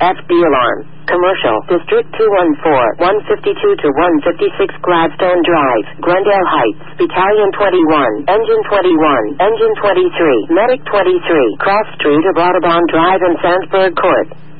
FD alarm. Commercial. District 214, 152 to 156 Gladstone Drive, Glendale Heights. Battalion 21, Engine 21, Engine 23, Medic 23, Cross Street of Audubon Drive and Sandsburg Court.